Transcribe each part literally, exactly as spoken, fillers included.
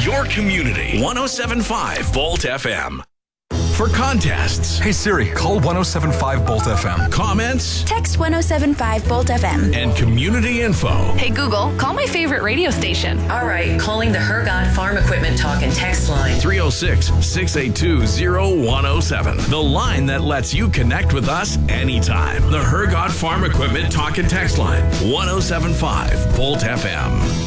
Your community. one oh seven point five Bolt F M. For contests. Hey Siri, call one oh seven point five Bolt F M. Comments. Text one oh seven point five Bolt F M. And community info. Hey Google, call my favorite radio station. All right, calling the Hergod Farm Equipment Talk and Text line. three oh six, six eight two, oh one oh seven. The line that lets you connect with us anytime. The Hergod Farm Equipment Talk and Text line. one oh seven point five Bolt F M.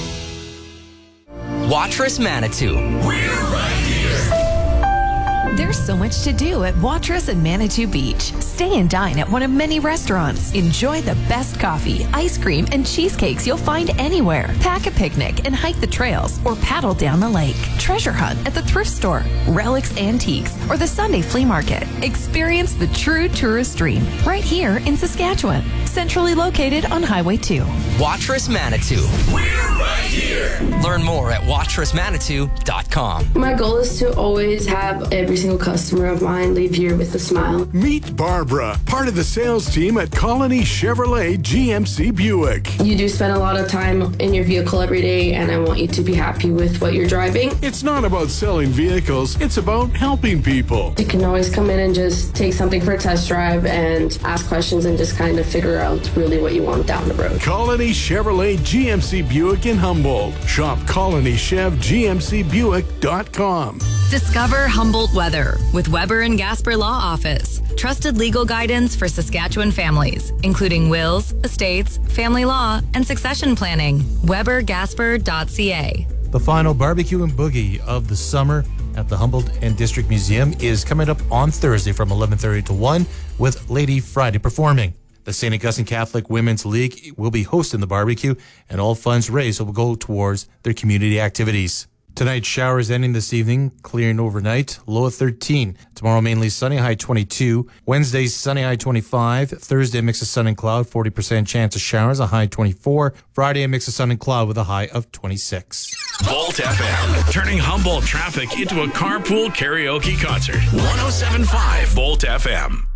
Watrous Manitou. We're right here. There's so much to do at Watrous and Manitou Beach. Stay and dine at one of many restaurants. Enjoy the best coffee, ice cream, and cheesecakes you'll find anywhere. Pack a picnic and hike the trails or paddle down the lake. Treasure hunt at the thrift store, Relics Antiques, or the Sunday flea market. Experience the true tourist dream right here in Saskatchewan. Centrally located on Highway two. Watrous Manitou. We're right here. Learn more at watrous manitou dot com. My goal is to always have every single customer of mine leave here with a smile. Meet Barbara, part of the sales team at Colony Chevrolet G M C Buick. You do spend a lot of time in your vehicle every day, and I want you to be happy with what you're driving. It's not about selling vehicles, it's about helping people. You can always come in and just take something for a test drive and ask questions and just kind of figure out really what you want down the road. Colony Chevrolet G M C Buick in Humboldt. Shop colony chev g m c buick dot com. Discover Humboldt Weather with Weber and Gasper Law Office. Trusted legal guidance for Saskatchewan families, including wills, estates, family law, and succession planning. weber gasper dot c a. The final barbecue and boogie of the summer at the Humboldt and District Museum is coming up on Thursday from eleven thirty to one with Lady Friday performing. The Saint Augustine Catholic Women's League will be hosting the barbecue, and all funds raised will go towards their community activities. Tonight, showers ending this evening, clearing overnight, low of thirteen. Tomorrow, mainly sunny, high twenty-two. Wednesday, sunny, high twenty-five. Thursday, mix of sun and cloud, forty percent chance of showers, a high twenty-four. Friday, a mix of sun and cloud with a high of twenty-six. Bolt F M, turning Humboldt traffic into a carpool karaoke concert. one oh seven point five Bolt F M.